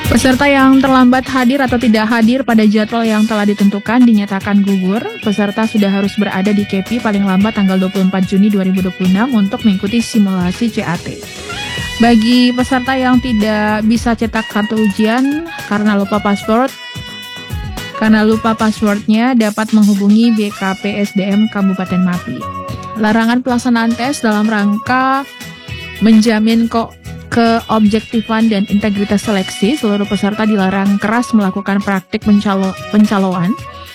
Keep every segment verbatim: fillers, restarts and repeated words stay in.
Peserta yang terlambat hadir atau tidak hadir pada jadwal yang telah ditentukan dinyatakan gugur. Peserta sudah harus berada di K P I paling lambat tanggal dua puluh empat Juni dua ribu dua puluh enam untuk mengikuti simulasi C A T. Bagi peserta yang tidak bisa cetak kartu ujian karena lupa password, karena lupa passwordnya dapat menghubungi B K P S D M Kabupaten Mapi. Larangan pelaksanaan tes dalam rangka menjamin kok keobjektifan dan integritas seleksi, seluruh peserta dilarang keras melakukan praktik pencalo pencaloan.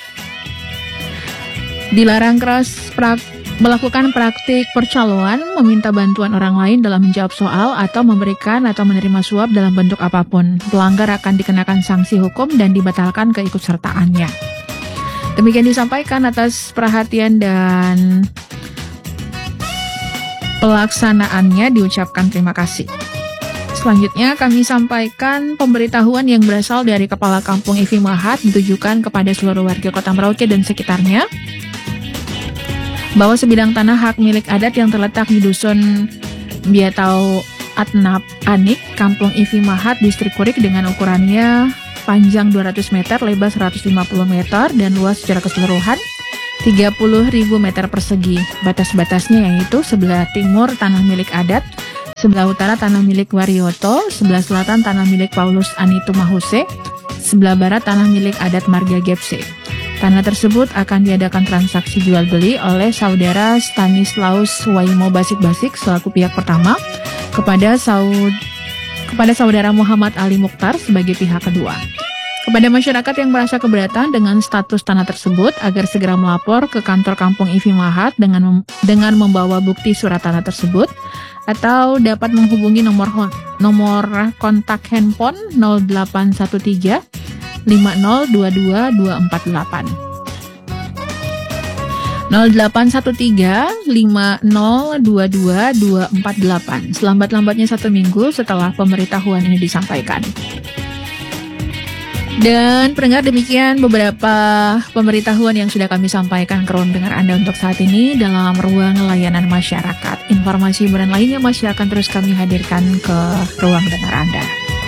Dilarang keras prak melakukan praktik percaloan, meminta bantuan orang lain dalam menjawab soal, atau memberikan atau menerima suap dalam bentuk apapun. Pelanggar akan dikenakan sanksi hukum dan dibatalkan keikutsertaannya. Demikian disampaikan atas perhatian dan pelaksanaannya diucapkan terima kasih. Selanjutnya kami sampaikan pemberitahuan yang berasal dari Kepala Kampung I F I Mahat ditujukan kepada seluruh warga Kota Merauke dan sekitarnya bahwa sebidang tanah hak milik adat yang terletak di Dusun Biatau Atnap Anik, Kampung I F I Mahat, Distrik Kurik dengan ukurannya panjang dua ratus meter, lebar seratus lima puluh meter, dan luas secara keseluruhan tiga puluh ribu meter persegi. Batas-batasnya yaitu sebelah timur tanah milik adat, sebelah utara tanah milik Warioto, sebelah selatan tanah milik Paulus Anitu Mahuse, sebelah barat tanah milik adat Marga Gepse. Tanah tersebut akan diadakan transaksi jual beli oleh saudara Stanislaus Waimo Basik-Basik selaku pihak pertama kepada saud kepada saudara Muhammad Ali Mukhtar sebagai pihak kedua. Kepada masyarakat yang merasa keberatan dengan status tanah tersebut agar segera melapor ke kantor Kampung I F I Mahat dengan dengan membawa bukti surat tanah tersebut, atau dapat menghubungi nomor nomor kontak handphone nol delapan satu tiga lima nol dua dua dua empat delapan. nol delapan satu tiga lima nol dua dua dua empat delapan. Selambat-lambatnya satu minggu setelah pemberitahuan ini disampaikan. Dan pendengar, demikian beberapa pemberitahuan yang sudah kami sampaikan ke ruang dengar Anda untuk saat ini dalam ruang layanan masyarakat. Informasi dan lainnya masih akan terus kami hadirkan ke ruang dengar Anda.